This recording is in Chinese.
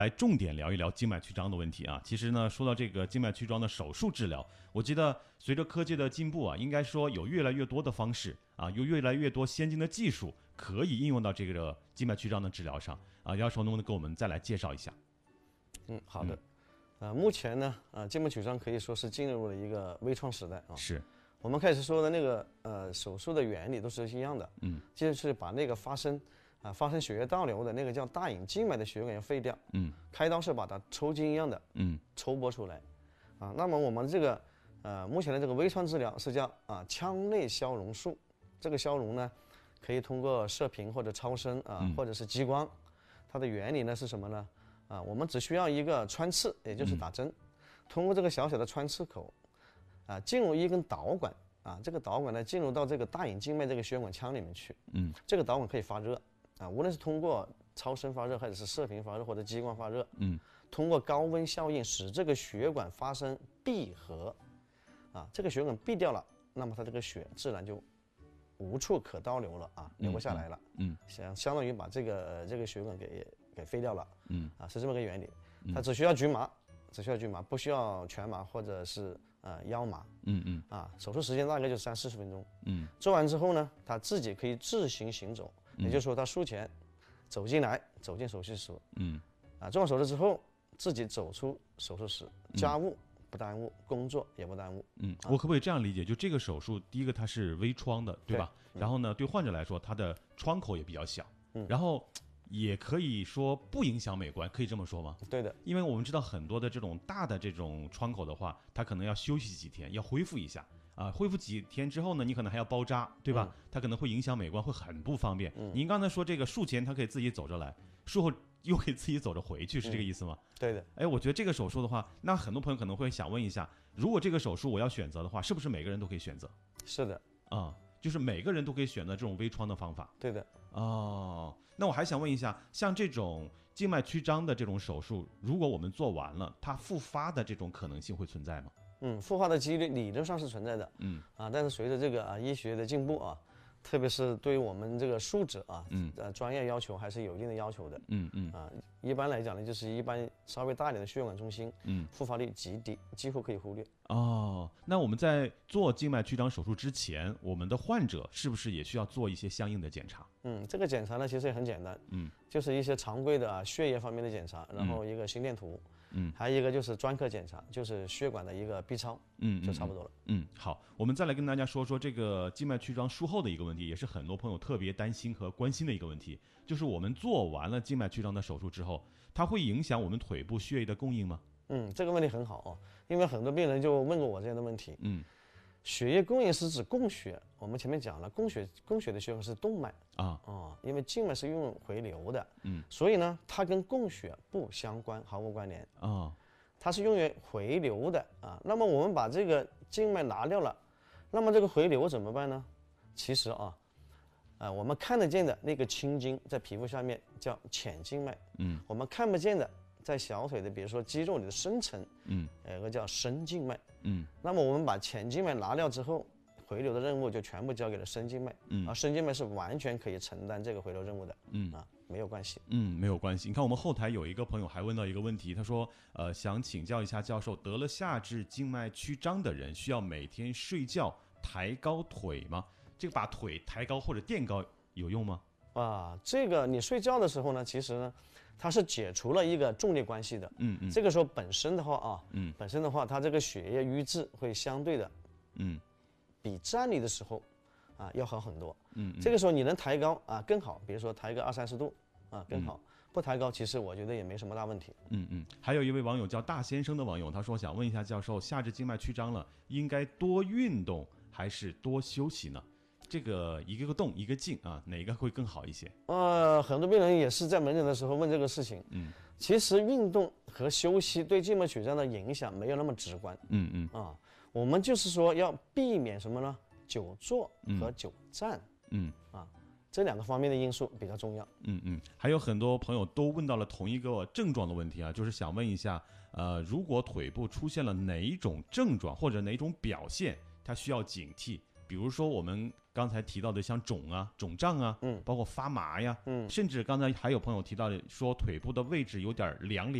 来重点聊一聊静脉曲张的问题啊。其实呢，说到这个静脉曲张的手术治疗，我记得随着科技的进步啊，应该说有越来越多的方式啊，有越来越多先进的技术可以应用到这个静脉曲张的治疗上啊。姚教授能不能给我们再来介绍一下？ 好的。目前呢，静脉曲张可以说是进入了一个微创时代啊。 是。 我们开始说的那个手术的原理都是一样的，就是把那个发生血液倒流的那个叫大隐静脉的血管要废掉，开刀是把它抽筋一样的，抽剥出来，那么我们这个目前的这个微创治疗是叫腔内消融术，这个消融呢可以通过射频或者超声或者是激光，它的原理呢是什么呢？我们只需要一个穿刺，也就是打针，通过这个小小的穿刺口，进入一根导管，这个导管呢进入到这个大隐静脉这个血管腔里面去，这个导管可以发热，无论是通过超声发热，或者是射频发热，或者激光发热，通过高温效应使这个血管发生闭合，这个血管闭掉了，那么它这个血自然就无处可倒流了流不下来了，相当于把这个血管给废掉了，是这么个原理。它只需要局麻，不需要全麻或者是腰麻，手术时间大概就30-40分钟，做完之后呢，他自己可以自行行走，也就是说他术前走进手术室，做完手术之后自己走出手术室，家务不耽误，工作也不耽误。 我可不可以这样理解？就这个手术，第一个它是微创的，对吧？然后呢，对患者来说，它的窗口也比较小，然后也可以说不影响美观，可以这么说吗？ 对的， 因为我们知道很多的这种大的这种窗口的话，它可能要休息几天，要恢复一下恢复几天之后呢，你可能还要包扎，对吧？它可能会影响美观，会很不方便。您刚才说这个术前它可以自己走着来，术后又可以自己走着回去，是这个意思吗？ 对的。 我觉得这个手术的话，那很多朋友可能会想问一下，如果这个手术我要选择的话，是不是每个人都可以选择？ 是的， 就是每个人都可以选择这种微创的方法。 对的。 那我还想问一下，像这种静脉曲张的这种手术，如果我们做完了，它复发的这种可能性会存在吗？ 复发的几率理论上是存在的，但是随着这个医学的进步特别是对于我们这个术者专业要求还是有一定的要求的，一般来讲呢，就是一般稍微大一点的血管中心，复发率极低，几乎可以忽略。 那我们在做静脉曲张手术之前，我们的患者是不是也需要做一些相应的检查？ 这个检查呢其实也很简单，就是一些常规的血液方面的检查，然后一个心电图，还有一个就是专科检查，就是血管的一个 B 超，就差不多了。 好，我们再来跟大家说说这个静脉曲张术后的一个问题，也是很多朋友特别担心和关心的一个问题，就是我们做完了静脉曲张的手术之后，它会影响我们腿部血液的供应吗？ 这个问题很好因为很多病人就问过我这样的问题。血液供应是指供血，我们前面讲了，供血的血管是动脉因为静脉是用回流的，所以呢，它跟供血不相关，毫无关联它是用于回流的那么我们把这个静脉拿掉了，那么这个回流怎么办呢？其实我们看得见的那个青筋在皮肤下面叫浅静脉，我们看不见的在小腿的，比如说肌肉里的深层，有个叫深静脉，那么我们把浅静脉拿掉之后，回流的任务就全部交给了深静脉，深静脉是完全可以承担这个回流任务的，没有关系， 没有关系。你看我们后台有一个朋友还问到一个问题，他说，想请教一下教授，得了下肢静脉曲张的人需要每天睡觉抬高腿吗？这个把腿抬高或者垫高有用吗？ 这个你睡觉的时候呢，其实呢，它是解除了一个重力关系的。这个时候本身的话它这个血液瘀滞会相对的，比站立的时候要好很多。这个时候你能抬高更好，比如说抬个20-30度更好。不抬高，其实我觉得也没什么大问题。 还有一位网友叫大先生的网友，他说想问一下教授，下肢静脉曲张了，应该多运动还是多休息呢？这个一个动一个静哪个会更好一些？ 很多病人也是在门诊的时候问这个事情。其实运动和休息对静脉曲张的影响没有那么直观。我们就是说要避免什么呢？久坐和久站。这两个方面的因素比较重要。 还有很多朋友都问到了同一个症状的问题就是想问一下，如果腿部出现了哪一种症状或者哪一种表现，它需要警惕。 比如说我们刚才提到的像肿啊、肿胀啊，包括发麻呀，甚至刚才还有朋友提到的说腿部的位置有点凉